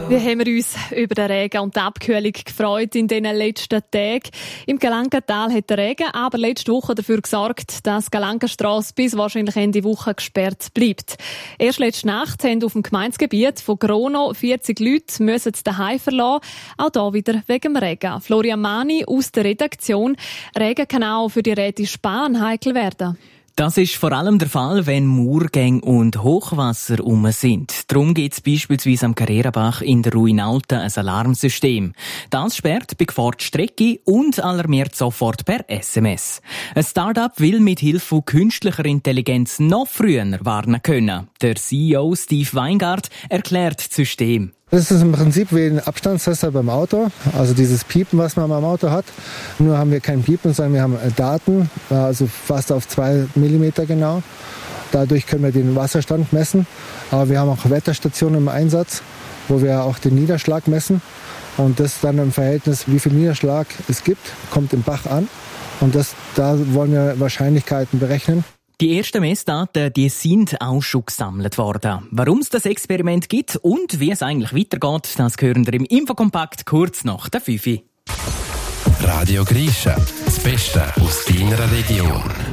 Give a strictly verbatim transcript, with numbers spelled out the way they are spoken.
Wie haben wir uns über den Regen und die Abkühlung gefreut in den letzten Tagen. Im Galangental hat der Regen aber letzte Woche dafür gesorgt, dass die Galangenstrasse bis wahrscheinlich Ende Woche gesperrt bleibt. Erst letzte Nacht haben auf dem Gemeindegebiet von Grono vierzig Leute müssen daheim verlassen. Auch hier wieder wegen dem Regen. Florian Mani aus der Redaktion. Regen kann auch für die Räte Spahn heikel werden. Das ist vor allem der Fall, wenn Murgänge und Hochwasser um sind. Darum gibt es beispielsweise am Carrerabach in der Ruinalta ein Alarmsystem. Das sperrt bei Gefahr die Strecke und alarmiert sofort per S M S. Ein Start-up will mit Hilfe von künstlicher Intelligenz noch früher warnen können. Der C E O Steve Weingart erklärt das System. Das ist im Prinzip wie ein Abstandstester beim Auto, also dieses Piepen, was man beim Auto hat. Nur haben wir kein Piepen, sondern wir haben Daten, also fast auf zwei Millimeter genau. Dadurch können wir den Wasserstand messen. Aber wir haben auch Wetterstationen im Einsatz, wo wir auch den Niederschlag messen. Und das dann im Verhältnis, wie viel Niederschlag es gibt, kommt im Bach an. Und das, da wollen wir Wahrscheinlichkeiten berechnen. Die ersten Messdaten, die sind auch schon gesammelt worden. Warum es das Experiment gibt und wie es eigentlich weitergeht, das hören wir im Infokompakt kurz nach der fünf. Radio Grisha, das Beste aus deiner Region.